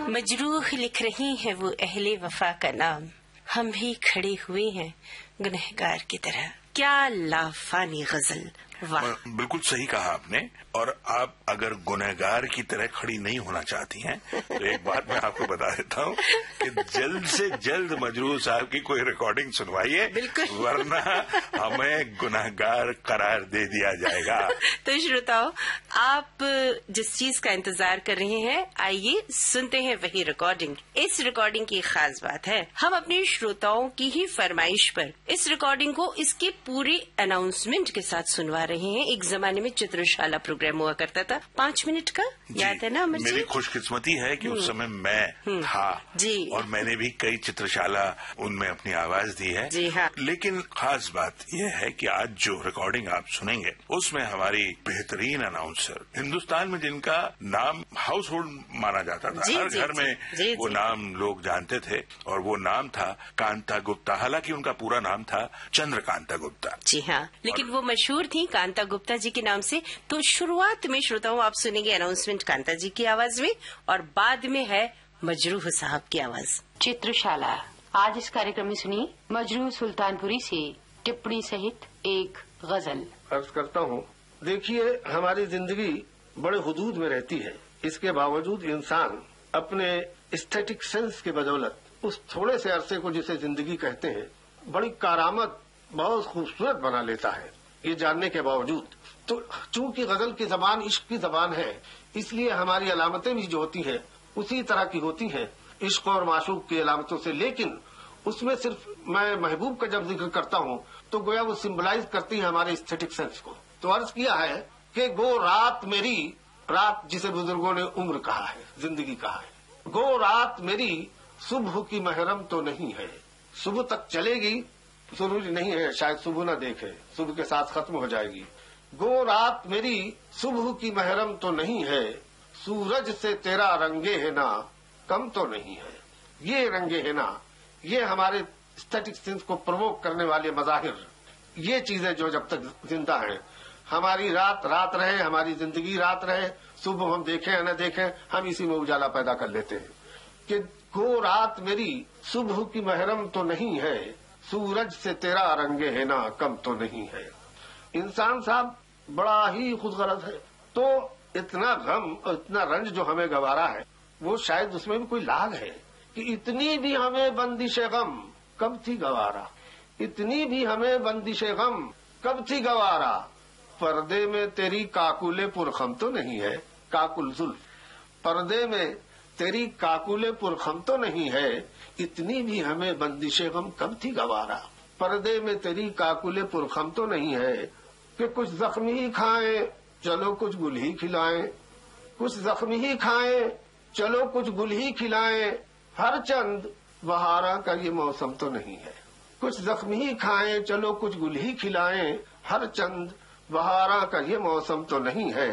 मजरूह लिख रही हैं वो अहले वफा का नाम, हम भी खड़े हुए हैं गुनहगार की तरह। क्या लाफानी गजल, वाह। बिल्कुल सही कहा आपने। और आप अगर गुनहगार की तरह खड़ी नहीं होना चाहती हैं तो एक बात मैं आपको बता देता हूँ कि जल्द से जल्द मजरूह साहब की कोई रिकॉर्डिंग सुनवाइए, वरना हमें गुनहगार करार दे दिया जाएगा। तो श्रोताओ, आप जिस चीज का इंतजार कर रहे हैं, आइए सुनते हैं वही रिकॉर्डिंग। इस रिकॉर्डिंग की खास बात है, हम अपने श्रोताओं की ही फरमाइश पर इस रिकॉर्डिंग को इसके पूरे अनाउंसमेंट के साथ सुनवा रहे हैं। एक जमाने में चित्रशाला प्रोग्राम हुआ करता था 5 मिनट का, याद है ना अमर जी? मेरी खुशकिस्मती है कि उस समय मैं था जी, और मैंने भी कई चित्रशाला उनमें अपनी आवाज दी है जी हाँ। लेकिन खास बात यह है कि आज जो रिकॉर्डिंग आप सुनेंगे उसमें हमारी बेहतरीन अनाउंसर, हिंदुस्तान में जिनका नाम हाउस होल्ड माना जाता था, हर घर में वो नाम लोग जानते थे, और वो नाम था कांता गुप्ता। हालांकि उनका पूरा नाम था चंद्रकांता गुप्ता। जी हाँ, लेकिन वो मशहूर थी कांता गुप्ता जी के नाम से। तो शुरुआत में श्रोताओं आप सुनेंगे अनाउंसमेंट कांता जी की आवाज में, और बाद में है मजरूह साहब की आवाज। चित्रशाला। आज इस कार्यक्रम में सुनी मजरूह सुल्तानपुरी से टिप्पणी सहित एक गजल। अर्ज करता हूँ, देखिए हमारी जिंदगी बड़े हुदूद में रहती है, इसके बावजूद इंसान अपने एस्थेटिक सेंस के बदौलत उस थोड़े से अरसे को जिसे जिंदगी कहते हैं बड़ी कारामद, बहुत खूबसूरत बना लेता है। ये जानने के बावजूद तो चूंकि गजल की जबान इश्क की जबान है, इसलिए हमारी अलामतें भी जो होती हैं उसी तरह की होती हैं, इश्क और माशूक की अलामतों से। लेकिन उसमें सिर्फ मैं महबूब का जब जिक्र करता हूँ तो गोया वो सिंबलाइज करती है हमारे एस्थेटिक सेंस को। तो अर्ज किया है कि गो रात मेरी, रात जिसे बुजुर्गों ने उम्र कहा है, जिंदगी कहा है, गो रात मेरी सुबह की महरम तो नहीं है। सुबह तक चलेगी, जरूरी नहीं है शायद सुबह न देखे, सुबह के साथ खत्म हो जाएगी। गो रात मेरी सुबह की महरम तो नहीं है, सूरज से तेरा रंगे है ना कम तो नहीं है। ये रंगे है ना, ये हमारे एस्थेटिक सेंस को प्रवोक करने वाले मज़ाहिर, ये चीजें जो जब तक जिंदा हैं, हमारी रात रात रहे, हमारी जिंदगी रात रहे, सुबह हम देखें या न देखें, हम इसी में उजाला पैदा कर लेते हैं कि गो रात मेरी सुबह की महरम तो नहीं है, सूरज से तेरा रंगे है ना कम तो नहीं है। इंसान साहब बड़ा ही खुदगर्ज है, तो इतना गम और इतना रंज जो हमें गवारा है, वो शायद उसमें भी कोई लाग है कि इतनी भी हमें बंदिश गम कब थी गवारा, इतनी भी हमें बंदिश गम कब थी गवारा, पर्दे में तेरी काकुले पुरखम तो नहीं है, काकुल जुल्फ, पर्दे में तेरी काकुले पुरखम तो नहीं है, इतनी भी हमें बंदिश गम कब थी गवारा, पर्दे में तेरी काकुले पुरखम तो नहीं है कि कुछ जख्मी ही खाएं चलो कुछ गुल ही खिलाएं, कुछ जख्मी ही खाएं चलो कुछ गुल ही खिलाएं, हर चंद बहारा का ये मौसम तो नहीं है। कुछ जख्मी ही खाएं चलो कुछ गुल ही खिलाएं, हर चंद बहारा का ये मौसम तो नहीं है।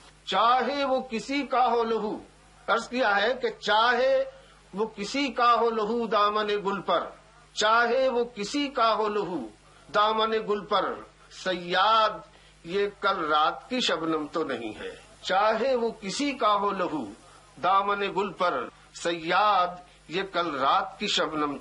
चाहे वो किसी का हो लहू, अर्ज किया है कि चाहे वो किसी का हो लहू दामन गुल पर, चाहे वो किसी का हो लहू दामन गुल पर, सयाद ये कल रात की शबनम तो नहीं है। चाहे वो किसी का हो लहू दामन गुल पर, सयाद ये कल रात की शबनम